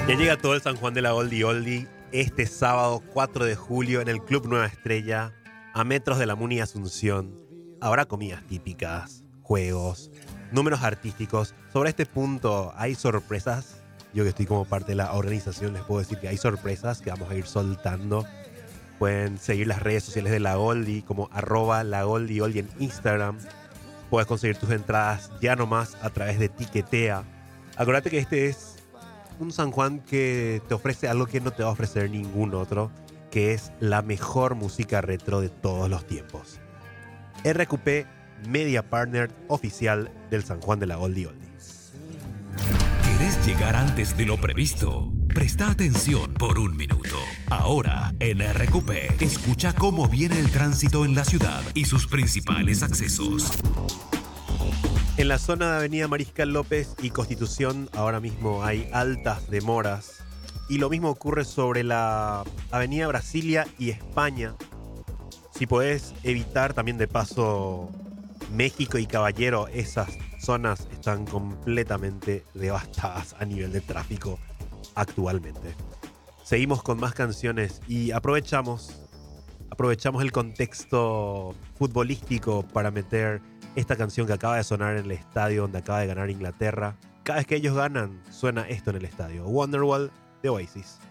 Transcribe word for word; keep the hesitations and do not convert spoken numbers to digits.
Ya llega todo el San Juan de la Oldie Oldie este sábado cuatro de julio en el Club Nueva Estrella, a metros de la Muni Asunción. Habrá comidas típicas, juegos, números artísticos. Sobre este punto hay sorpresas. Yo que estoy como parte de la organización les puedo decir que hay sorpresas que vamos a ir soltando. Pueden seguir las redes sociales de la Oldie como arroba la Oldie Oldie en Instagram. Puedes conseguir tus entradas ya nomás a través de Tiquetea. Acuérdate que este es un San Juan que te ofrece algo que no te va a ofrecer ningún otro, que es la mejor música retro de todos los tiempos. R Q P, Media Partner oficial del San Juan de la Oldie Oldie. ¿Querés llegar antes de lo previsto? Presta atención por un minuto. Ahora, en R Q P, escucha cómo viene el tránsito en la ciudad y sus principales accesos. En la zona de Avenida Mariscal López y Constitución ahora mismo hay altas demoras. Y lo mismo ocurre sobre la Avenida Brasilia y España. Si podés evitar también de paso México y Caballero, esas zonas están completamente devastadas a nivel de tráfico actualmente. Seguimos con más canciones y aprovechamos, aprovechamos el contexto futbolístico para meter esta canción que acaba de sonar en el estadio donde acaba de ganar Inglaterra. Cada vez que ellos ganan, suena esto en el estadio. Wonderwall de Oasis.